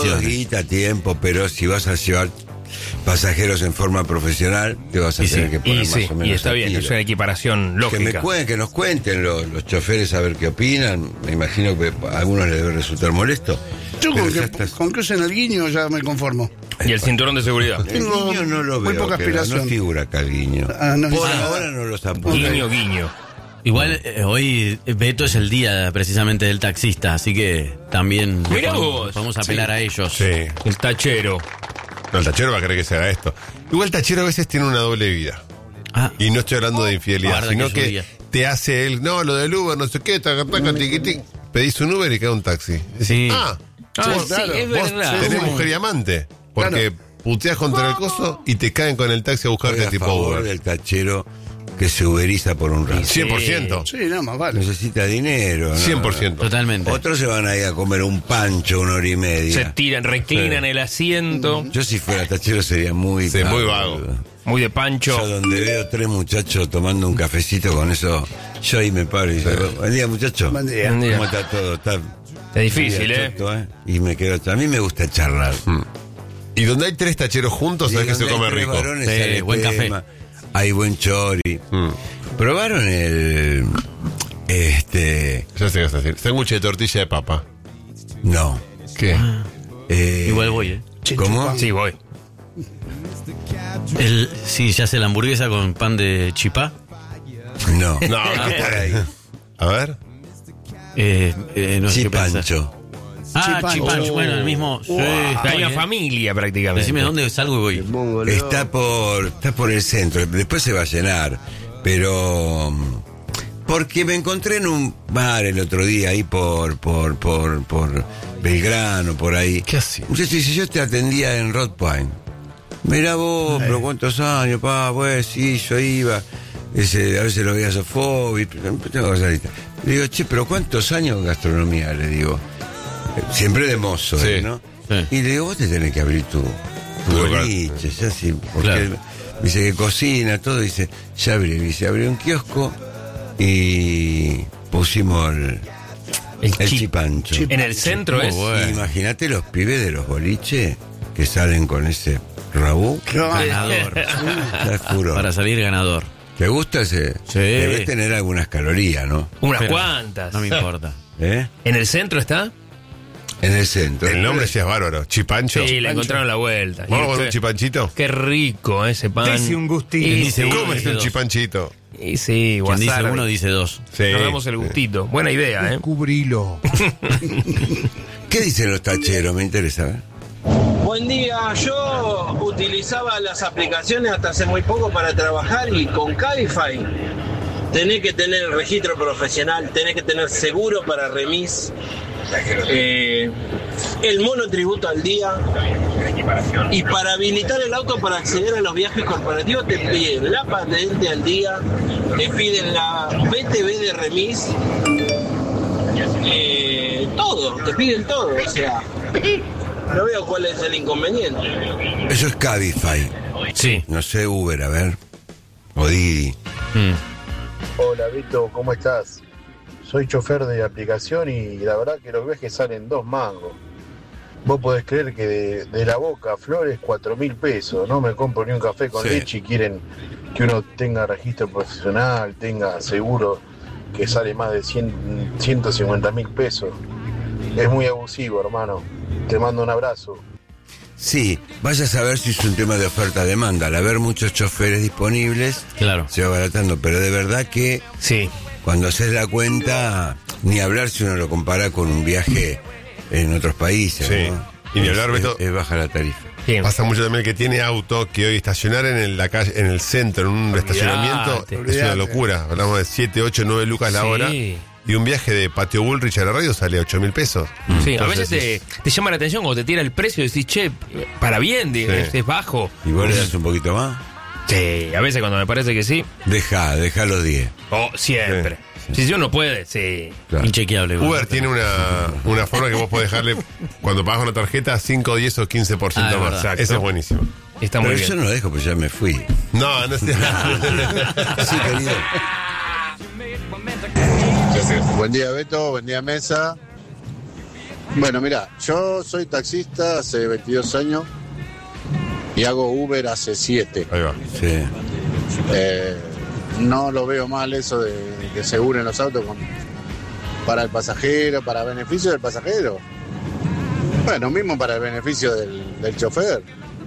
guita, tiempo, pero si vas a llevar pasajeros en forma profesional, te vas a tener que poner más o menos. Y está bien, es una equiparación lógica. Que nos cuenten los choferes a ver qué opinan. Me imagino que a algunos les debe resultar molesto. Yo con que usen el guiño ya me conformo. Y el cinturón de seguridad. El guiño no lo veo. Muy poca aspiración. No figura acá el guiño. Por ahora no los apunta. Guiño. Igual hoy, Beto, es el día precisamente del taxista, así que también vamos a apelar a ellos. Sí. El tachero. No, el tachero va a querer que se haga esto. Igual el tachero a veces tiene una doble vida. Y no estoy hablando de infidelidad, sino que te hace él, no, lo del Uber, no sé qué, tiquitín. Pedís un Uber y queda un taxi. Sí. Vos, claro, es verdad. Tenés mujer y amante. Porque puteás contra el coso y te caen con el taxi a buscarte tipo Uber. Del tachero que se uberiza por un rato. 100%. Sí, nada más vale. Necesita dinero, ¿no? 100%. Totalmente. Otros se van a ir a comer un pancho 1 hora y media. Se tiran, reclinan el asiento. Yo si fuera tachero sería muy vago. Muy de pancho. Yo donde veo 3 muchachos tomando un cafecito con eso, yo ahí me paro y digo, buen día, muchachos. Buen día. ¿Cómo está todo? Está difícil, choto, Y me quedo. A mí me gusta charlar. Y donde hay 3 tacheros juntos, sabes que se come rico. Sí, buen café. Hay buen chori. ¿Probaron el Ya sé qué vas a decir. Sándwich de tortilla de papa. No. ¿Qué? Igual voy, ¿Cómo? Sí, voy. Sí, ya sé, la hamburguesa con pan de chipá. No. No, ¿qué por ahí? A ver. No sé qué pensás. Chipancho. Chipancho, bueno, el mismo. Sí, Hay una familia prácticamente. Decime dónde salgo y voy. Está por el centro. Después se va a llenar. Pero porque me encontré en un bar el otro día ahí por Belgrano, por ahí. ¿Qué hacía? Muchacho dice, yo te atendía en Road Point. Mirá vos, pero ¿cuántos años, pa? Pues sí, yo iba. Dice, a veces lo veía Sofovich. Le digo, che, pero ¿cuántos años en gastronomía? Le digo. Siempre de mozo, Sí, ¿no? sí. Y le digo, vos te tenés que abrir tu boliche, ya sí, porque Claro. dice que cocina, todo, dice, ya abrí, dice, abrí un kiosco y pusimos el chipancho. En el centro es. Imagínate los pibes de los boliches que salen con ese rabú. Ganador. Es furor. Para salir ganador. ¿Te gusta ese? Sí. Debes tener algunas calorías, ¿no? Unas Pero cuantas. No me importa. ¿Eh? ¿En el centro está? En el centro. El nombre sí es bárbaro. Chipancho. Sí, le encontraron la vuelta. ¿Vamos con Y un chipanchito? Qué rico ese pan. Dese un gustito. Y Dice sí, uno, ¿Cómo es dice un dos. chipanchito? y sí, Quien dice wasabi. uno dice dos. Sí. Nos damos el gustito. Buena idea, ¿eh? Cubrilo. ¿Qué dicen los tacheros? Me interesa, ¿eh? Buen día, yo utilizaba las aplicaciones hasta hace muy poco para trabajar y con Cabify tenés que tener el registro profesional, tenés que tener seguro para remis, el monotributo al día y para habilitar el auto para acceder a los viajes corporativos te piden la patente al día, te piden la BTV de remis, todo, te piden todo, o sea... No veo cuál es el inconveniente. Eso es Cabify. Sí. No sé, Uber, a ver. O Didi. Hola Beto, ¿cómo estás? Soy chofer de aplicación y la verdad que los viajes salen 2 mangos. Vos podés creer que de La Boca a Flores 4.000 pesos. No me compro ni un café con Sí. leche y quieren que uno tenga registro profesional, tenga seguro que sale más de 150.000 pesos. Es muy abusivo, hermano. Te mando un abrazo. Sí, vaya a saber si es un tema de oferta-demanda. Al haber muchos choferes disponibles, Claro. se va abaratando. Pero de verdad que Sí. cuando haces la cuenta, ni hablar si uno lo compara con un viaje en otros países. Sí. ¿no? Y ni hablar, Beto. Es baja la tarifa. Bien. Pasa mucho también el que tiene auto, que hoy estacionar en la calle, en el centro, en un estacionamiento, es una olvidate. locura. Hablamos de 7, 8, 9 lucas la Sí. hora. Y un viaje de Patio Bullrich a la radio sale 8.000 pesos. Sí, a Entonces, veces te llama la atención cuando te tira el precio y decís, che, para bien, es bajo. ¿Y vos le das un poquito más? Sí, a veces cuando me parece que sí. Deja los 10. Oh, siempre. Si uno puede, sí. Claro. Inchequeable. Uber tiene una forma que vos podés dejarle, cuando pagas una tarjeta, 5, 10 o 15% Ah, es más. verdad. Exacto. Ese es buenísimo. Está Pero muy yo bien. no lo dejo, pues ya me fui. No, no es... Sí, querido. Buen día Beto, buen día Mesa. Bueno, mira, yo soy taxista hace 22 años y hago Uber hace 7. Ahí va. Sí. No lo veo mal eso de que se unen los autos para el pasajero, para beneficio del pasajero. Bueno, mismo para el beneficio del chofer.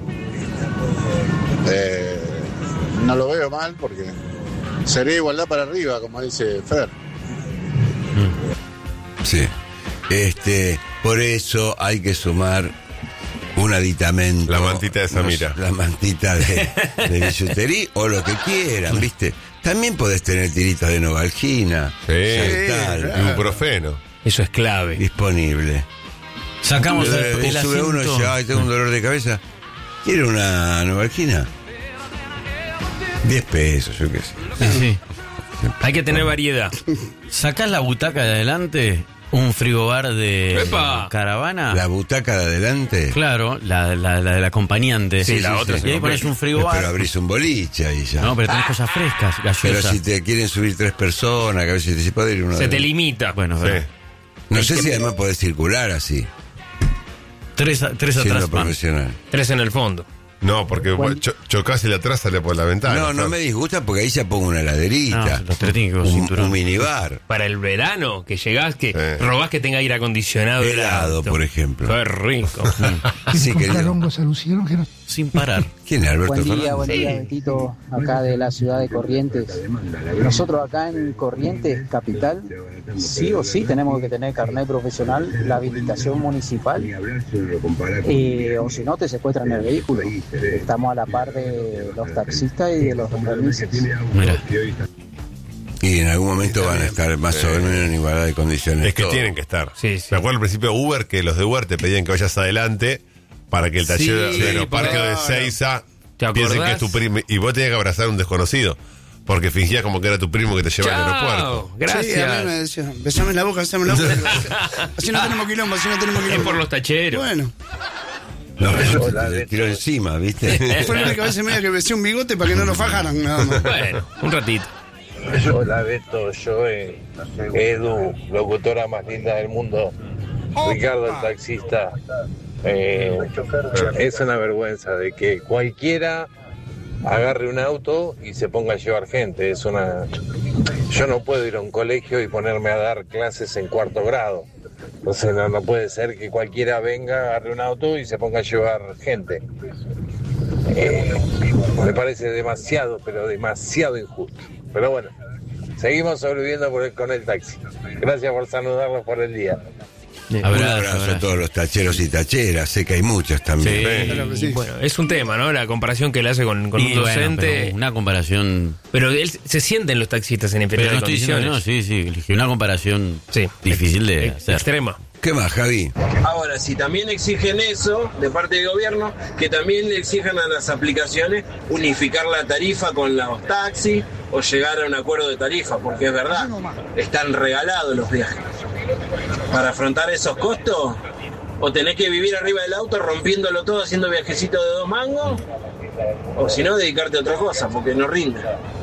No lo veo mal porque sería igualdad para arriba, como dice Fer. Sí. Por eso hay que sumar un aditamento. La mantita de Samira. La mantita de bisutería o lo que quieran, ¿viste? También podés tener tiritas de Novalgina. Ibuprofeno. Eso es clave. Disponible. Sacamos el sube uno y dice, ay, tengo un dolor de cabeza. ¿Quiere una Novalgina? 10 pesos, yo qué sé. Sí. Hay que tener variedad. Sacás la butaca de adelante, un frigobar de ¡Epa! Caravana. La butaca de adelante. Claro, la del acompañante. Sí, la otra. Y ahí pones un frigobar. Pero abrís un boliche ahí ya. No, pero tenés cosas frescas, Pero gaseosas. si te quieren subir 3 personas, que a veces se puede ir uno. Se te limita. Bueno, Sí. No sé si además podés circular así, tres siendo atrás van. profesional. 3 en el fondo. No, porque chocás y la atrás sale por la ventana. No me disgusta porque ahí ya pongo una heladerita. No, los tres tienen que con cinturón. Un minibar. Para el verano, que llegás, que robás que tenga aire acondicionado. Helado, auto. por ejemplo. Qué rico. Sí, querido. Sin parar. ¿Quién es Alberto Buen día, Fernández? buen día, Betito, acá de la ciudad de Corrientes. Nosotros acá en Corrientes, capital, sí o sí tenemos que tener carnet profesional, la habilitación municipal, o si no te secuestran el vehículo. Estamos a la par de los taxistas y de los remises. Mira. Y en algún momento van a estar más o menos en igualdad de condiciones. Es que todos. tienen que estar. Sí, sí. Me acuerdo al principio de Uber que los de Uber te pedían que vayas adelante para que el taller Sí, de Aeroparque de Ezeiza ¿Te piensen acordás? que es tu primo. Y vos tenías que abrazar a un desconocido. Porque fingías como que era tu primo que te lleva al aeropuerto. Gracias. Sí, a mí me decía, besame la boca, besame la boca. Así no tenemos quilombo, así no tenemos Es quilombo. por los tacheros. Bueno, No, te tiró encima, ¿viste? fue la única vez en media que besé un bigote para que no lo fajaran, nada más. Bueno, un ratito. Hola Beto, yo Edu, locutora más linda del mundo, Ricardo el taxista. Es una vergüenza de que cualquiera agarre un auto y se ponga a llevar gente. Yo no puedo ir a un colegio y ponerme a dar clases en 4º grado. Entonces no puede ser que cualquiera venga, agarre un auto y se ponga a llevar gente. Me parece demasiado, pero demasiado injusto. Pero bueno, seguimos sobreviviendo con el taxi. Gracias por saludarnos por el día. Un abrazo a todos los tacheros y tacheras, sé que hay muchos también. Sí. Claro que sí. Bueno, es un tema, ¿no? La comparación que le hace con un docente. Pero una comparación. Pero él se sienten los taxistas en Pero inferior no de estoy diciendo condiciones. que no, sí, una comparación Sí. difícil de hacer. Extrema. ¿Qué más, Javi? Ahora, si también exigen eso de parte del gobierno, que también le exijan a las aplicaciones unificar la tarifa con los taxis o llegar a un acuerdo de tarifa, porque es verdad, están regalados los viajes. Para afrontar esos costos, o tenés que vivir arriba del auto rompiéndolo todo haciendo viajecitos de 2 mangos, o si no, dedicarte a otra cosa, porque no rinde.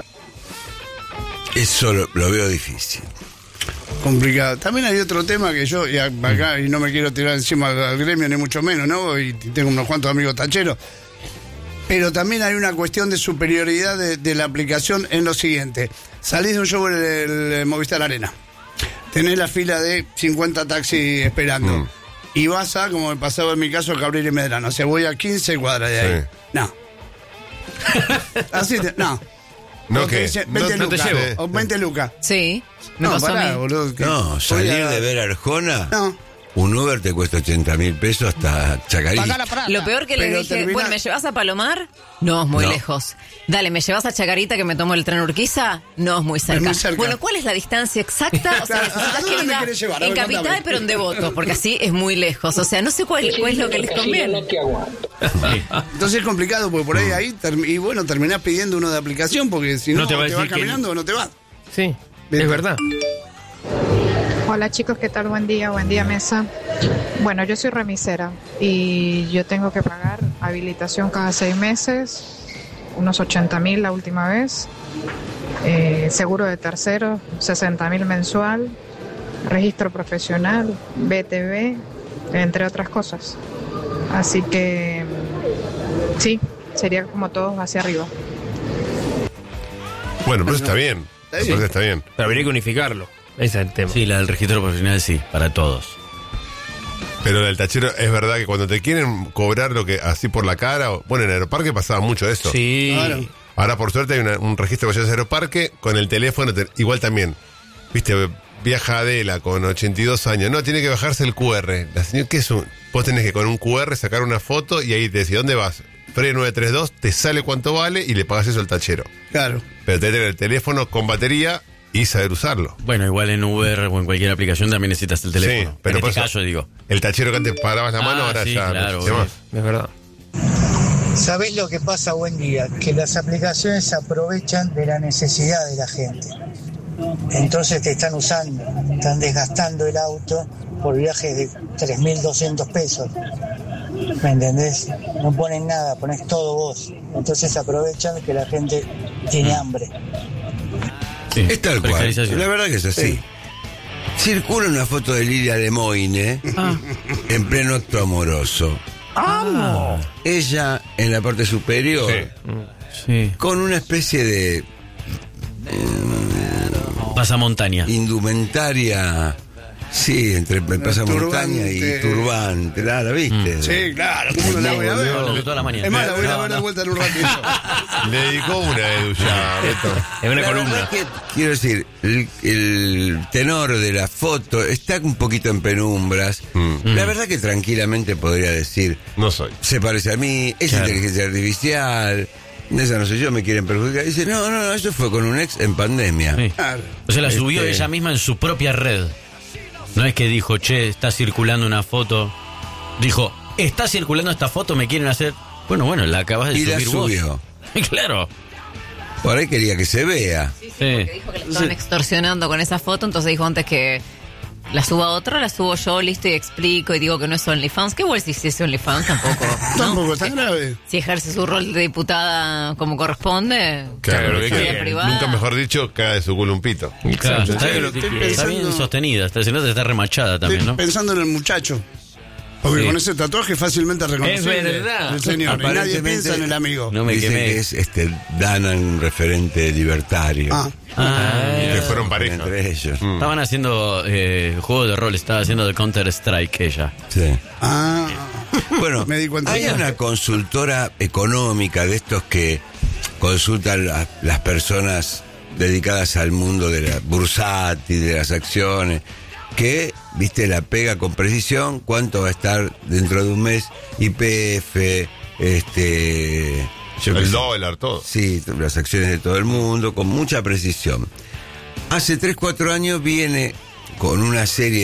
Eso lo veo difícil. Complicado. También hay otro tema que yo, y acá, y no me quiero tirar encima al gremio, ni mucho menos, ¿no? Y tengo unos cuantos amigos tacheros. Pero también hay una cuestión de superioridad de la aplicación en lo siguiente. Salís de un show en el Movistar Arena. Tenés la fila de 50 taxis esperando. Y vas a, como me pasaba en mi caso, Cabrera y Medrano. O sea, voy a 15 cuadras de ahí. Sí. No. Así no. No, O te que dice, 20 no te lucas. llevo. O 20 lucas. Sí, me No, pasó a pará, mí. boludo. que No, voy salir a- de ver a Arjona, No. un Uber te cuesta 80.000 pesos hasta Chacarita. Lo peor que les Pero dije, termina- bueno, ¿me llevas a Palomar? No, es muy No. lejos. Dale, ¿me llevas a Chacarita que me tomo el tren Urquiza? No, es muy cerca. muy cerca. Bueno, ¿cuál es la distancia exacta? O sea, Claro, necesitas ¿a dónde que me diga querés llevar? A en ver, Capital, contame. pero en Devoto, porque así es muy lejos. O sea, no sé cuál es lo que les conviene. Entonces es complicado porque por ahí y bueno, terminás pidiendo uno de aplicación porque si no, No te va a te decir vas que caminando o no te vas. Sí, Bien. es verdad. Hola chicos, ¿qué tal? Buen día mesa. Bueno, yo soy remisera y yo tengo que pagar habilitación cada 6 meses, unos 80.000 la última vez, seguro de terceros, 60.000 mensual, registro profesional, BTV, entre otras cosas. Así que sí, sería como todos hacia arriba. Bueno, pero está bien. Está bien. Pero habría que unificarlo. Ese es el tema. Sí, la del registro profesional sí, para todos. Pero el tachero, es verdad que cuando te quieren cobrar lo que así por la cara, bueno, en Aeroparque pasaba mucho eso. Sí. Claro. Ahora por suerte hay un registro que se llama Aeroparque, con el teléfono, igual también. Viste, viaja Adela con 82 años, no, tiene que bajarse el QR. La señora, ¿qué es un? Vos tenés que con un QR sacar una foto y ahí te decís, ¿dónde vas? Fre 932, te sale cuánto vale y le pagas eso al tachero. Claro. Pero tenés que tener el teléfono con batería y saber usarlo. Bueno, igual en Uber o en cualquier aplicación también necesitas el teléfono. Sí, pero en por este eso, caso digo. El tachero que antes parabas la mano, ahora sí, ya claro, no existe más. Es verdad. ¿Sabés lo que pasa? Buen día, que las aplicaciones se aprovechan de la necesidad de la gente. Entonces te están usando, están desgastando el auto por viajes de 3.200 pesos. ¿Me entendés? No ponen nada, pones todo vos. Entonces aprovechan que la gente tiene hambre. Sí, Es tal cual. precarización. La verdad que es así. Circula una foto de Lilia Lemoine en pleno acto amoroso. Ella en la parte superior, Sí. con una especie de Pasamontaña. indumentaria, sí, entre pasamontaña y turbante. ¿La viste? Sí, claro. ¿Cómo no la voy a ver? Durante toda la mañana. Es más, la voy a No, ver de no. vuelta en un ratito. Le dedicó una Edu ya, Beto. Es una La columna. verdad que, quiero decir, el tenor de la foto está un poquito en penumbras. La verdad que tranquilamente podría decir, No soy. se parece a mí, es Claro. inteligencia artificial, esa no sé yo, me quieren perjudicar. Dice, no, eso fue con un ex en pandemia. Sí. Claro. O sea, la subió Este- ella misma en su propia red. No es que dijo, che, está circulando una foto. Dijo, está circulando esta foto, me quieren hacer. Bueno, la acabas de Y la subir vos. subió. Claro. Por ahí quería que se vea. Sí, porque dijo que la estaban extorsionando con esa foto, entonces dijo antes que la suba otro, la subo yo, listo, y explico y digo que no es OnlyFans. ¿Qué igual si es OnlyFans? Tampoco. ¿no? Tampoco tan grave. Si ejerce su rol de diputada como corresponde, Claro, que vida quiere. privada. Nunca mejor dicho, cae de su culo un pito. Claro, Exacto. está, Sabe lo que quiere. está bien pensando- sostenida, se nota que está remachada también, Estoy ¿no? pensando en el muchacho. Porque Sí. con ese tatuaje fácilmente reconocible. Es verdad. El señor. Y nadie Aparentemente- piensa en el amigo. No me Dicen quemé. que es Dana, un referente libertario. Que fueron pareja. Entre ellos. Estaban haciendo juego de rol, estaba haciendo de Counter Strike ella. Sí. Ah. Bueno, Me di cuenta. hay una consultora económica de estos que consultan las personas dedicadas al mundo de la bursátil, de las acciones, que, viste, la pega con precisión cuánto va a estar dentro de un mes YPF, yo qué El sé. dólar, todo. Sí, las acciones de todo el mundo, con mucha precisión. Hace 3-4 años viene con una serie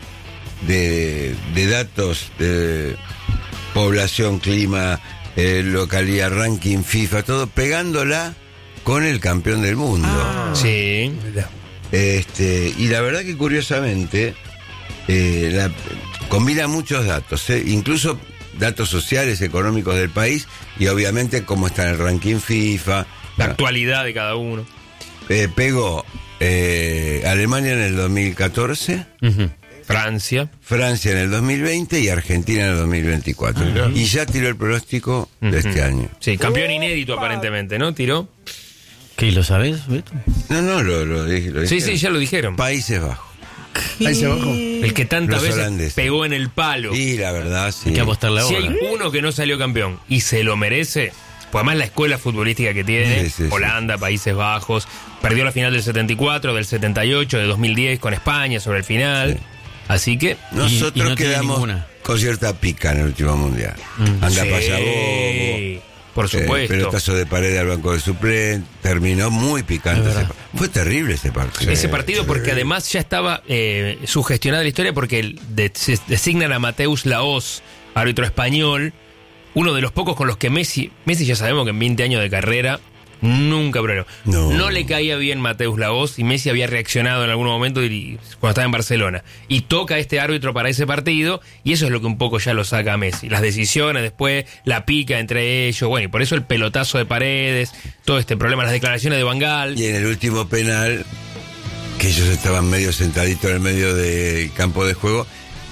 de datos de población, clima, localidad, ranking, FIFA, todo, pegándola con el campeón del mundo. Sí. Y la verdad que curiosamente combina muchos datos, incluso datos sociales, económicos del país y obviamente cómo está en el ranking FIFA. La actualidad de cada uno. Pegó Alemania en el 2014, Francia. Francia en el 2020 y Argentina en el 2024. Y ya tiró el pronóstico de este año. Sí, campeón inédito aparentemente, ¿no? Tiró. ¿Qué, lo sabes, Beto? No, lo dije. Sí, ya lo dijeron. Países Bajos. Ahí se bajó. El que tantas Los veces holandeses. pegó en el palo. Y la verdad, sí. Hay que apostarle Si ahora. hay uno que no salió campeón y se lo merece, pues además la escuela futbolística que tiene, Sí. Holanda, Países Bajos, perdió la final del 74, del 78, de 2010 con España sobre el final. Sí. Así que Nosotros y no tiene quedamos ninguna. con cierta pica en el último mundial. Anda sí, pasa bobo. por supuesto. Pelotazo de pared al banco de suplente. Terminó muy picante. Fue terrible ese partido. Ese partido porque además ya estaba sugestionada la historia porque se designan a Mateus Laoz, árbitro español, uno de los pocos con los que Messi ya sabemos que en 20 años de carrera nunca problema. No le caía bien Mateus Laoz y Messi había reaccionado en algún momento cuando estaba en Barcelona. Y toca este árbitro para ese partido y eso es lo que un poco ya lo saca a Messi. Las decisiones después, la pica entre ellos, bueno, y por eso el pelotazo de Paredes, todo este problema, las declaraciones de Van Gaal. Y en el último penal, que ellos estaban medio sentaditos en el medio del campo de juego,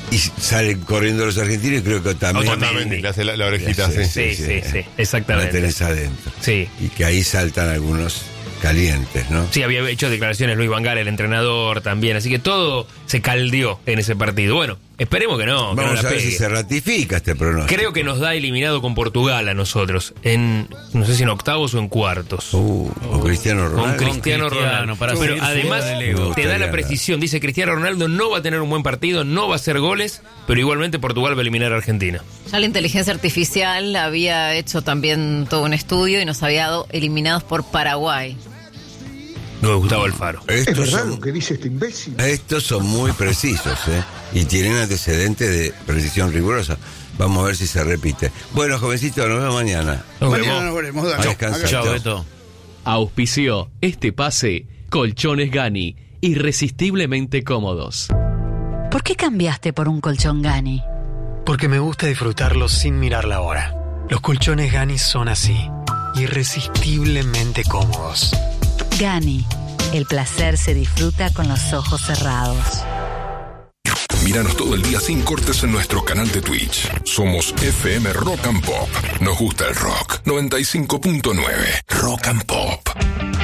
Y salen corriendo los argentinos y creo que también... Otamendi, le hace la orejita. Sí, exactamente. La tenés adentro. Sí. Y que ahí saltan algunos calientes, ¿no? Sí, había hecho declaraciones Luis Van Gaal, el entrenador también, así que todo se caldeó en ese partido. Bueno, esperemos que no. Vamos que no la a ver pegue. si se ratifica este pronóstico. Creo que nos da eliminado con Portugal a nosotros, no sé si en octavos o en cuartos. O Cristiano Ronaldo. Con Cristiano Ronaldo. Pero además te da la precisión, dice Cristiano Ronaldo no va a tener un buen partido, no va a hacer goles, pero igualmente Portugal va a eliminar a Argentina. Ya la inteligencia artificial había hecho también todo un estudio y nos había dado eliminados por Paraguay. No, Gustavo Alfaro. Es verdad lo que dice este imbécil. Estos son muy precisos, y tienen antecedentes de precisión rigurosa. Vamos a ver si se repite. Bueno, jovencito, nos vemos mañana. Mañana nos veremos. A descansar. Chao, Beto. Auspició este pase Colchones Gani, irresistiblemente cómodos. ¿Por qué cambiaste por un colchón Gani? Porque me gusta disfrutarlo sin mirar la hora. Los colchones Gani son así, irresistiblemente cómodos. Gani, el placer se disfruta con los ojos cerrados. Míranos todo el día sin cortes en nuestro canal de Twitch. Somos FM Rock and Pop. Nos gusta el rock. 95.9 Rock and Pop.